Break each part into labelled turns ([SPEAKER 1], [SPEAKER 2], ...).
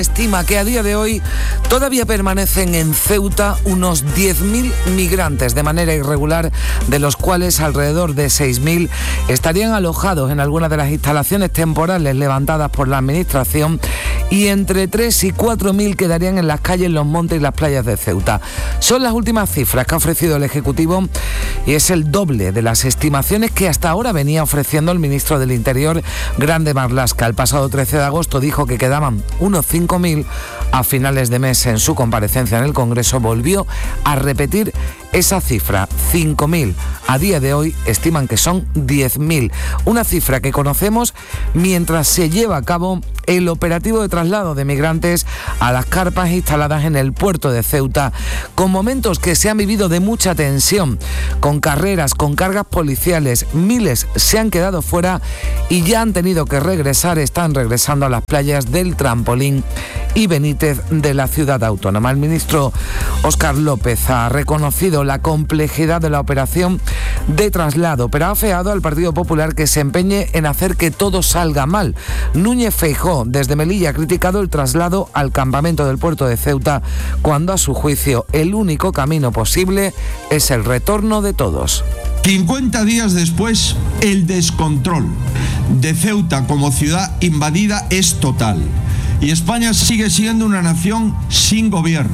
[SPEAKER 1] Estima que a día de hoy todavía permanecen en Ceuta unos 10.000 migrantes de manera irregular, de los cuales alrededor de 6.000 estarían alojados en algunas de las instalaciones temporales levantadas por la Administración y entre 3 y 4.000 quedarían en las calles, los montes y las playas de Ceuta. Son las últimas cifras que ha ofrecido el Ejecutivo y es el doble de las estimaciones que hasta ahora venía ofreciendo el ministro del Interior, Grande Marlaska. El pasado 13 de agosto dijo que quedaban unos 5.000. A finales de mes, en su comparecencia en el Congreso, volvió a repetir esa cifra, 5.000. A día de hoy estiman que son 10.000, una cifra que conocemos mientras se lleva a cabo el operativo de traslado de migrantes a las carpas instaladas en el puerto de Ceuta, con momentos que se han vivido de mucha tensión, con carreras, con cargas policiales. Miles se han quedado fuera y ya han tenido que regresar, están regresando a las playas del Trampolín y Benítez de la ciudad autónoma. El ministro Óscar López ha reconocido la complejidad de la operación de traslado, pero ha afeado al Partido Popular que se empeñe en hacer que todo salga mal. Núñez Feijóo, desde Melilla, ha criticado el traslado al campamento del puerto de Ceuta, cuando a su juicio el único camino posible es el retorno de todos.
[SPEAKER 2] 50 días después, el descontrol de Ceuta como ciudad invadida es total y España sigue siendo una nación sin gobierno.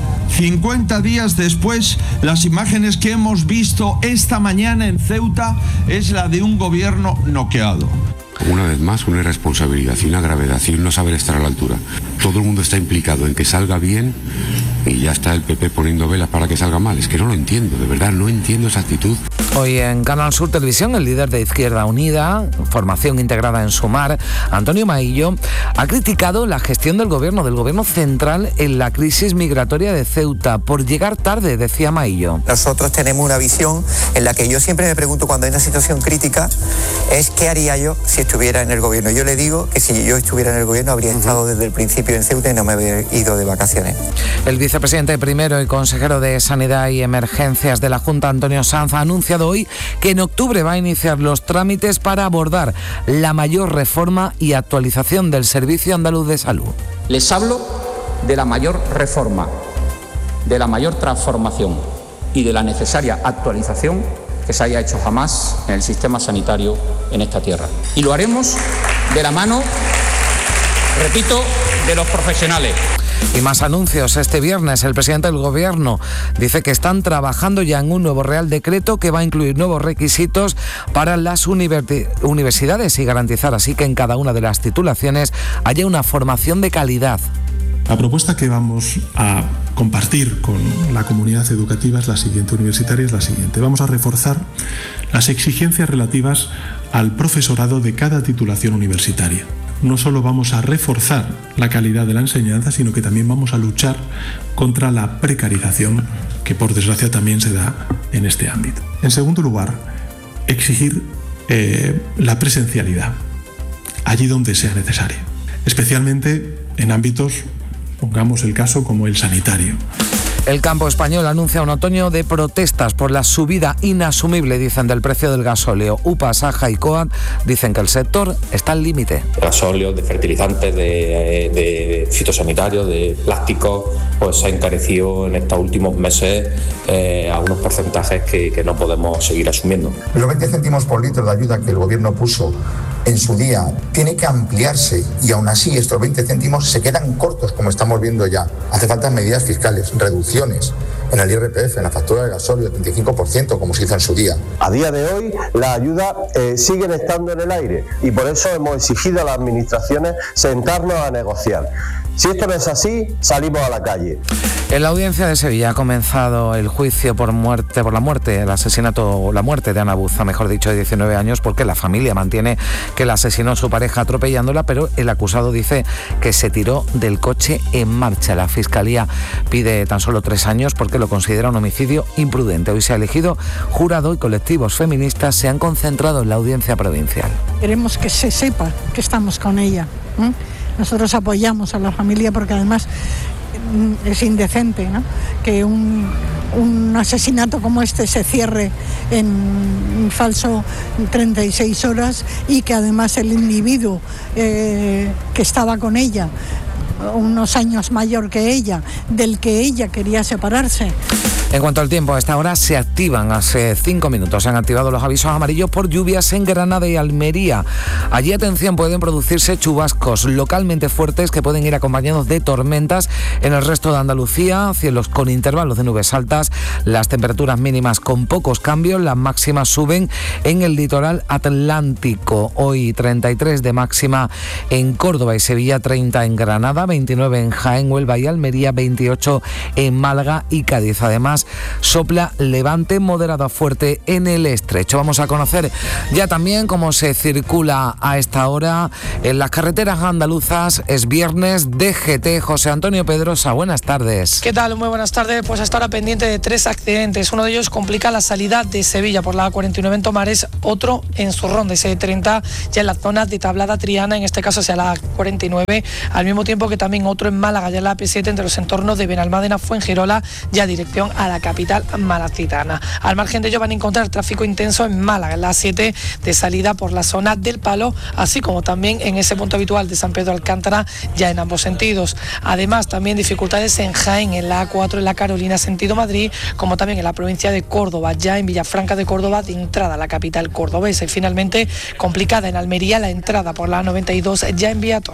[SPEAKER 2] 50 días después, las imágenes que hemos visto esta mañana en Ceuta es la de un gobierno noqueado.
[SPEAKER 3] Una vez más, una irresponsabilidad y una gravedad y un no saber estar a la altura. Todo el mundo está implicado en que salga bien y ya está el PP poniendo velas para que salga mal. Es que no lo entiendo, de verdad, no entiendo esa actitud.
[SPEAKER 1] Hoy en Canal Sur Televisión, el líder de Izquierda Unida, formación integrada en Sumar, Antonio Maillo, ha criticado la gestión del gobierno central en la crisis migratoria de Ceuta por llegar tarde, decía Maillo.
[SPEAKER 4] Nosotros tenemos una visión en la que yo siempre me pregunto cuando hay una situación crítica, es qué haría yo si estuviera en el gobierno. Yo le digo que si yo estuviera en el gobierno habría estado desde el principio en Ceuta y no me habría ido de vacaciones. El
[SPEAKER 1] vicepresidente primero y consejero de Sanidad y Emergencias de la Junta, Antonio Sanz, ha anunciado hoy que en octubre va a iniciar los trámites para abordar la mayor reforma y actualización del Servicio Andaluz de Salud.
[SPEAKER 5] Les hablo de la mayor reforma, de la mayor transformación y de la necesaria actualización que se haya hecho jamás en el sistema sanitario en esta tierra. Y lo haremos de la mano, repito, de los profesionales.
[SPEAKER 1] Y más anuncios. Este viernes el presidente del Gobierno dice que están trabajando ya en un nuevo Real Decreto que va a incluir nuevos requisitos para las universidades y garantizar así que en cada una de las titulaciones haya una formación de calidad.
[SPEAKER 6] La propuesta que vamos a compartir con la comunidad educativa es la siguiente, universitaria es la siguiente. Vamos a reforzar las exigencias relativas al profesorado de cada titulación universitaria. No solo vamos a reforzar la calidad de la enseñanza, sino que también vamos a luchar contra la precarización que por desgracia también se da en este ámbito. En segundo lugar, exigir la presencialidad allí donde sea necesaria, especialmente en ámbitos, pongamos el caso como el sanitario.
[SPEAKER 1] El campo español anuncia un otoño de protestas por la subida inasumible, dicen, del precio del gasóleo. UPA, Saja y COAD dicen que el sector está al límite.
[SPEAKER 7] Gasóleo, de fertilizantes, de fitosanitarios, de plásticos, pues se ha encarecido en estos últimos meses a unos porcentajes que no podemos seguir asumiendo.
[SPEAKER 8] Los 20 céntimos por litro de ayuda que el gobierno puso en su día tiene que ampliarse y aún así estos 20 céntimos se quedan cortos, como estamos viendo ya. Hace falta medidas fiscales, reducciones en el IRPF, en la factura de gasóleo, del 35%, como se hizo en su día.
[SPEAKER 9] A día de hoy las ayudas siguen estando en el aire y por eso hemos exigido a las administraciones sentarnos a negociar. Si esto no es así, salimos a la calle.
[SPEAKER 1] En la audiencia de Sevilla ha comenzado el juicio por la muerte de Ana Buza, mejor dicho, de 19 años, porque la familia mantiene que la asesinó su pareja atropellándola, pero el acusado dice que se tiró del coche en marcha. La Fiscalía pide tan solo 3 años porque lo considera un homicidio imprudente. Hoy se ha elegido jurado y colectivos feministas se han concentrado en la audiencia provincial.
[SPEAKER 10] Queremos que se sepa que estamos con ella. Nosotros apoyamos a la familia porque además es indecente, ¿no?, que un asesinato como este se cierre en falso 36 horas y que además el individuo que estaba con ella unos años mayor que ella, del que ella quería separarse.
[SPEAKER 1] En cuanto al tiempo, a esta hora se activan, hace 5 minutos se han activado los avisos amarillos por lluvias en Granada y Almería. Allí, atención, pueden producirse chubascos localmente fuertes que pueden ir acompañados de tormentas. En el resto de Andalucía, cielos con intervalos de nubes altas, las temperaturas mínimas con pocos cambios, las máximas suben en el litoral atlántico. Hoy 33 de máxima en Córdoba y Sevilla, 30 en Granada, 29 en Jaén, Huelva y Almería, 28 en Málaga y Cádiz. Además, sopla levante moderado a fuerte en el estrecho. Vamos a conocer ya también cómo se circula a esta hora en las carreteras andaluzas. Es viernes de GT. José Antonio Pedrosa, buenas tardes.
[SPEAKER 11] ¿Qué tal? Muy buenas tardes. Pues hasta ahora pendiente de 3 accidentes. Uno de ellos complica la salida de Sevilla por la A49 en Tomares, otro en Zurrón de S30 ya en la zona de Tablada Triana, en este caso hacia la A49, al mismo tiempo que también otro en Málaga ya en la AP7 entre los entornos de Benalmádena, Fuengirola, ya dirección a la capital malacitana. Al margen de ello van a encontrar tráfico intenso en Málaga, en la A7 de salida por la zona del Palo, así como también en ese punto habitual de San Pedro Alcántara, ya en ambos sentidos. Además, también dificultades en Jaén, en la A4 en la Carolina sentido Madrid, como también en la provincia de Córdoba, ya en Villafranca de Córdoba de entrada a la capital cordobesa. Y finalmente, complicada en Almería la entrada por la A92 ya en Viator.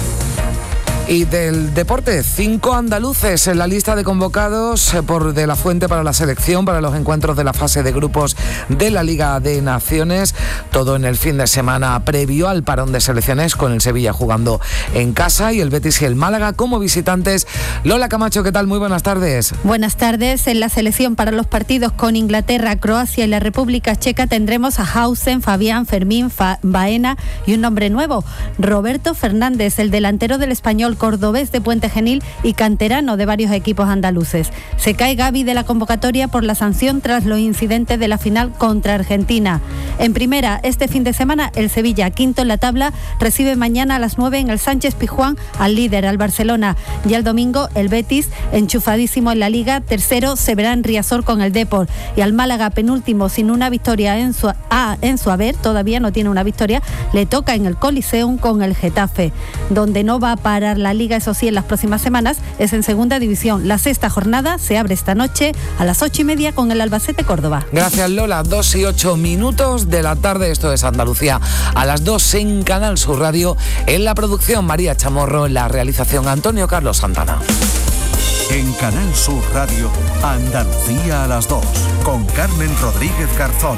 [SPEAKER 1] Y del deporte, 5 andaluces en la lista de convocados por De la Fuente para la selección, para los encuentros de la fase de grupos de la Liga de Naciones. Todo en el fin de semana previo al parón de selecciones, con el Sevilla jugando en casa y el Betis y el Málaga como visitantes. Lola Camacho, ¿qué tal? Muy buenas tardes.
[SPEAKER 12] Buenas tardes. En la selección para los partidos con Inglaterra, Croacia y la República Checa tendremos a Hausen, Fabián, Fermín, Baena y un nombre nuevo, Roberto Fernández, el delantero del Español, cordobés de Puente Genil y canterano de varios equipos andaluces. Se cae Gavi de la convocatoria por la sanción tras los incidentes de la final contra Argentina. En primera, este fin de semana, el Sevilla, quinto en la tabla, recibe mañana a las 9 en el Sánchez Pizjuán al líder, al Barcelona. Y el domingo, el Betis, enchufadísimo en la Liga, tercero, se verá en Riazor con el Depor. Y al Málaga, penúltimo, sin una victoria en su haber, todavía no tiene una victoria, le toca en el Coliseum con el Getafe. Donde no va a parar la Liga, eso sí, en las próximas semanas, es en segunda división. La sexta jornada se abre esta noche a las 8:30 con el Albacete Córdoba.
[SPEAKER 1] Gracias, Lola. 2:08 de la tarde, esto es Andalucía a las 2 en Canal Sur Radio. En la producción, María Chamorro, en la realización, Antonio Carlos Santana.
[SPEAKER 13] En Canal Sur Radio, Andalucía a las 2, con Carmen Rodríguez Garzón.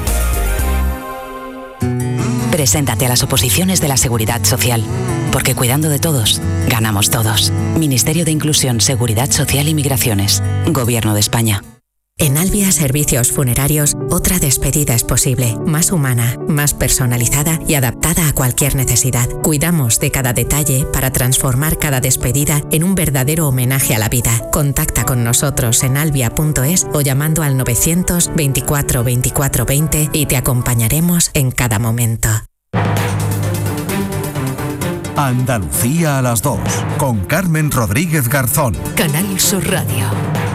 [SPEAKER 14] Preséntate a las oposiciones de la Seguridad Social, porque cuidando de todos, ganamos todos. Ministerio de Inclusión, Seguridad Social y Migraciones. Gobierno de España.
[SPEAKER 15] En Albia Servicios Funerarios, otra despedida es posible, más humana, más personalizada y adaptada a cualquier necesidad. Cuidamos de cada detalle para transformar cada despedida en un verdadero homenaje a la vida. Contacta con nosotros en albia.es o llamando al 900 24 24 20 y te acompañaremos en cada momento.
[SPEAKER 13] Andalucía a las 2, con Carmen Rodríguez Garzón.
[SPEAKER 15] Canal Sur Radio.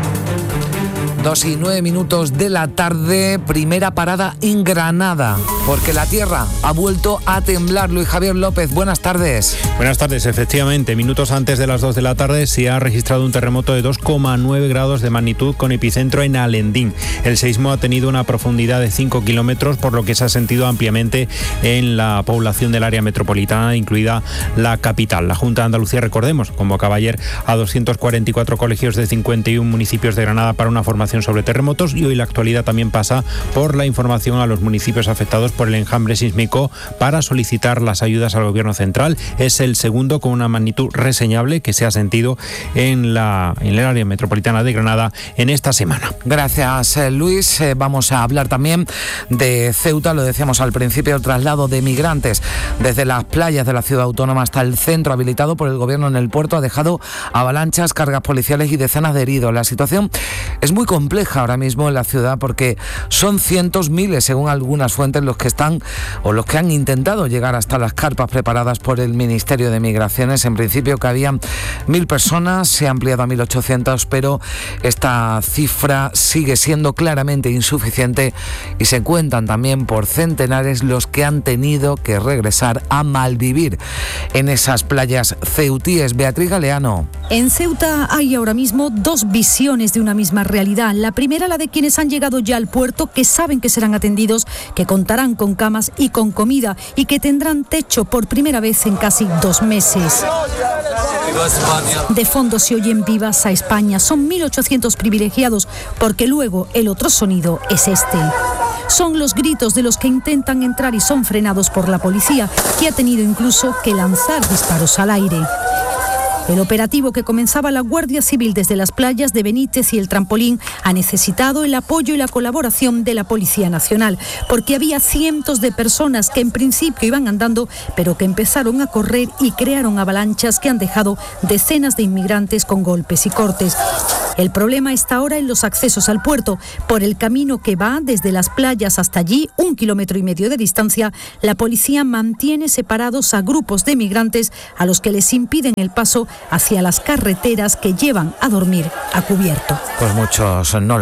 [SPEAKER 1] 2:09 de la tarde, primera parada en Granada, porque la tierra ha vuelto a temblar. Luis Javier López, buenas tardes.
[SPEAKER 16] Buenas tardes, efectivamente, minutos antes de las 2 de la tarde se ha registrado un terremoto de 2,9 grados de magnitud con epicentro en Alendín. El seismo ha tenido una profundidad de 5 kilómetros, por lo que se ha sentido ampliamente en la población del área metropolitana, incluida la capital. La Junta de Andalucía, recordemos, convocaba ayer a 244 colegios de 51 municipios de Granada para una formación sobre terremotos, y hoy la actualidad también pasa por la información a los municipios afectados por el enjambre sísmico para solicitar las ayudas al gobierno central. Es el segundo con una magnitud reseñable que se ha sentido en el área metropolitana de Granada en esta semana.
[SPEAKER 1] Gracias, Luis. Vamos a hablar también de Ceuta, lo decíamos al principio, el traslado de migrantes desde las playas de la ciudad autónoma hasta el centro habilitado por el gobierno en el puerto ha dejado avalanchas, cargas policiales y decenas de heridos. La situación es muy compleja compleja ahora mismo en la ciudad porque son cientos, miles, según algunas fuentes, los que están o los que han intentado llegar hasta las carpas preparadas por el Ministerio de Migraciones. En principio cabían 1.000 personas, se ha ampliado a 1.800, pero esta cifra sigue siendo claramente insuficiente y se cuentan también por centenares los que han tenido que regresar a malvivir en esas playas ceutíes. Beatriz Galeano.
[SPEAKER 17] En Ceuta hay ahora mismo dos visiones de una misma realidad. La primera, la de quienes han llegado ya al puerto, que saben que serán atendidos, que contarán con camas y con comida y que tendrán techo por primera vez en casi 2 meses. De fondo se oyen vivas a España. Son 1.800 privilegiados, porque luego el otro sonido es este. Son los gritos de los que intentan entrar y son frenados por la policía, que ha tenido incluso que lanzar disparos al aire. El operativo que comenzaba la Guardia Civil desde las playas de Benítez y el Trampolín ha necesitado el apoyo y la colaboración de la Policía Nacional, porque había cientos de personas que en principio iban andando, pero que empezaron a correr y crearon avalanchas que han dejado decenas de inmigrantes con golpes y cortes. El problema está ahora en los accesos al puerto. Por el camino que va desde las playas hasta allí, 1,5 kilómetros de distancia, la policía mantiene separados a grupos de migrantes a los que les impiden el paso hacia las carreteras que llevan a dormir a cubierto.
[SPEAKER 1] Pues muchos no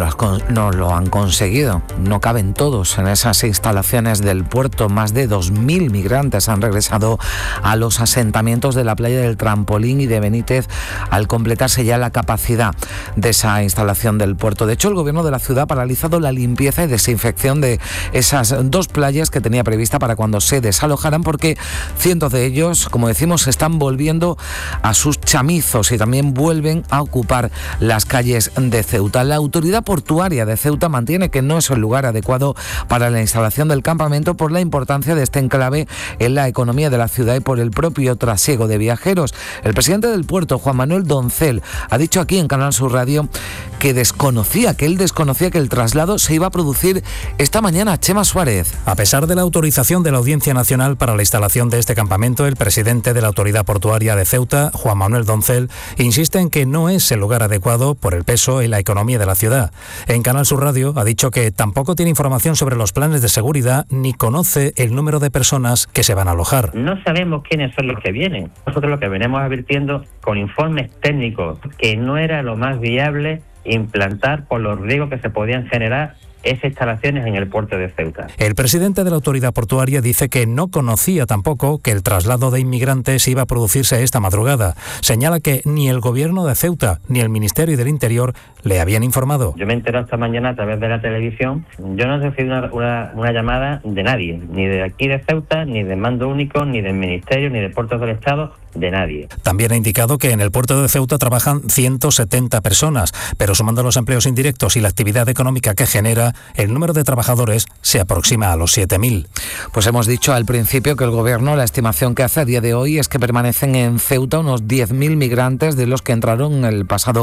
[SPEAKER 1] lo han conseguido. No caben todos en esas instalaciones del puerto. Más de 2.000 migrantes han regresado a los asentamientos de la playa del Trampolín y de Benítez al completarse ya la capacidad de esa instalación del puerto. De hecho, el gobierno de la ciudad ha paralizado la limpieza y desinfección de esas 2 playas que tenía prevista para cuando se desalojaran, porque cientos de ellos, como decimos, se están volviendo a sus chamizos y también vuelven a ocupar las calles de Ceuta. La autoridad portuaria de Ceuta mantiene que no es el lugar adecuado para la instalación del campamento por la importancia de este enclave en la economía de la ciudad y por el propio trasiego de viajeros. El presidente del puerto, Juan Manuel Doncel, ha dicho aquí en Canal Sur Radio que él desconocía que el traslado se iba a producir esta mañana. Chema Suárez.
[SPEAKER 18] A pesar de la autorización de la Audiencia Nacional para la instalación de este campamento, el presidente de la autoridad portuaria de Ceuta, Juan Manuel Doncel, insiste en que no es el lugar adecuado por el peso y la economía de la ciudad. En Canal Sur Radio ha dicho que tampoco tiene información sobre los planes de seguridad ni conoce el número de personas que se van a alojar.
[SPEAKER 19] No sabemos quiénes son los que vienen. Nosotros lo que venimos advirtiendo con informes técnicos que no era lo más viable implantar por los riesgos que se podían generar esas instalaciones en el puerto de Ceuta.
[SPEAKER 18] El presidente de la autoridad portuaria dice que no conocía tampoco que el traslado de inmigrantes iba a producirse esta madrugada. Señala que ni el gobierno de Ceuta ni el Ministerio del Interior le habían informado.
[SPEAKER 19] Yo me he enterado esta mañana a través de la televisión. Yo no he recibido una llamada de nadie, ni de aquí de Ceuta, ni de Mando Único, ni del Ministerio, ni de Puertos del Estado, de nadie.
[SPEAKER 18] También ha indicado que en el puerto de Ceuta trabajan 170 personas, pero sumando los empleos indirectos y la actividad económica que genera, el número de trabajadores se aproxima a los 7.000.
[SPEAKER 1] Pues hemos dicho al principio que el gobierno, la estimación que hace a día de hoy es que permanecen en Ceuta unos 10.000 migrantes de los que entraron el pasado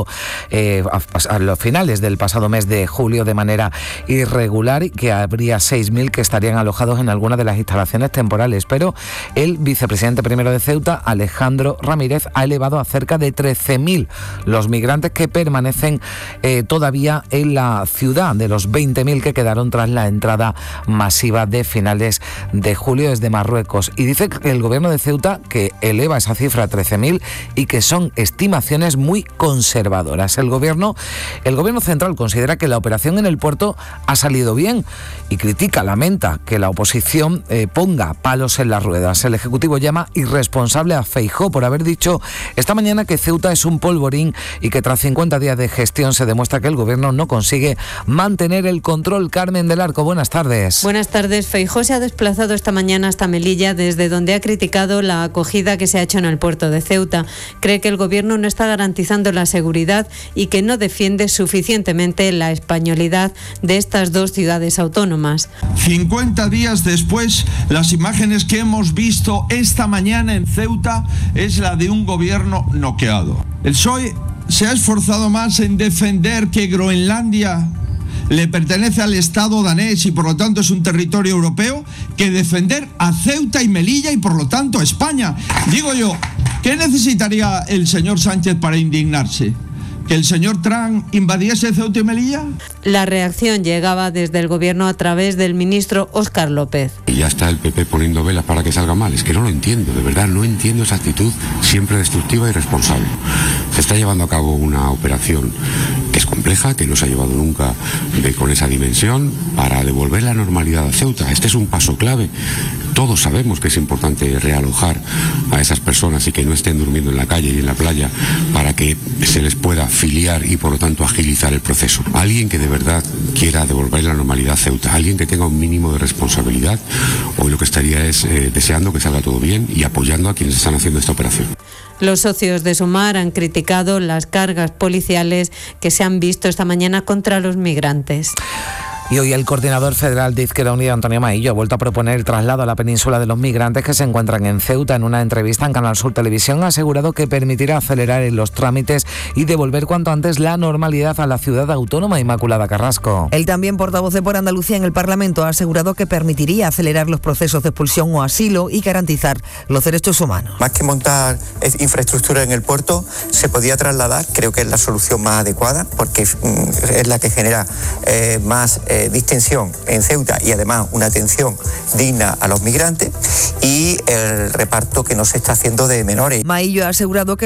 [SPEAKER 1] a los finales del pasado mes de julio de manera irregular, y que habría 6.000 que estarían alojados en alguna de las instalaciones temporales. Pero el vicepresidente primero de Ceuta, Alejandro Ramírez, ha elevado a cerca de 13.000 los migrantes que permanecen todavía en la ciudad, de los 20.000 que quedaron tras la entrada masiva de finales de julio desde Marruecos. Y dice que el gobierno de Ceuta que eleva esa cifra a 13.000 y que son estimaciones muy conservadoras. El gobierno central considera que la operación en el puerto ha salido bien y lamenta que la oposición ponga palos en las ruedas. El Ejecutivo llama irresponsable a Feijóo por haber dicho esta mañana que Ceuta es un polvorín y que tras 50 días de gestión se demuestra que el gobierno no consigue mantener el control. Carmen del Arco, buenas tardes.
[SPEAKER 20] Buenas tardes. Feijóo se ha desplazado esta mañana hasta Melilla, desde donde ha criticado la acogida que se ha hecho en el puerto de Ceuta. Cree que el gobierno no está garantizando la seguridad y que no defiende suficientemente la españolidad de estas 2 ciudades autónomas.
[SPEAKER 2] 50 días después, las imágenes que hemos visto esta mañana en Ceuta es la de un gobierno noqueado. El PSOE se ha esforzado más en defender que Groenlandia le pertenece al Estado danés y por lo tanto es un territorio europeo, que defender a Ceuta y Melilla y por lo tanto a España. Digo yo, ¿qué necesitaría el señor Sánchez para indignarse? que el señor Trump invadiese Ceuta y Melilla?
[SPEAKER 20] La reacción llegaba desde el gobierno a través del ministro Óscar López.
[SPEAKER 3] Y ya está el PP poniendo velas para que salga mal. Es que no lo entiendo, de verdad, no entiendo esa actitud siempre destructiva y irresponsable. Se está llevando a cabo una operación que es compleja, que no se ha llevado nunca con esa dimensión, para devolver la normalidad a Ceuta. Este es un paso clave. Todos sabemos que es importante realojar a esas personas y que no estén durmiendo en la calle y en la playa para que se les pueda filiar y por lo tanto agilizar el proceso. Alguien que de verdad quiera devolver la normalidad a Ceuta, alguien que tenga un mínimo de responsabilidad, hoy lo que estaría es deseando que salga todo bien y apoyando a quienes están haciendo esta operación.
[SPEAKER 20] Los socios de Sumar han criticado las cargas policiales que se han visto esta mañana contra los migrantes.
[SPEAKER 1] Y hoy el coordinador federal de Izquierda Unida, Antonio Maillo, ha vuelto a proponer el traslado a la península de los migrantes que se encuentran en Ceuta. En una entrevista en Canal Sur Televisión ha asegurado que permitirá acelerar los trámites y devolver cuanto antes la normalidad a la ciudad autónoma. Inmaculada Carrasco.
[SPEAKER 21] El también portavoz de Por Andalucía en el Parlamento ha asegurado que permitiría acelerar los procesos de expulsión o asilo y garantizar los derechos humanos.
[SPEAKER 4] Más que montar infraestructura en el puerto, se podía trasladar, creo que es la solución más adecuada, porque es la que genera más distensión en Ceuta y además una atención digna a los migrantes, y el reparto que no se está haciendo de menores.
[SPEAKER 21] Maillo ha asegurado que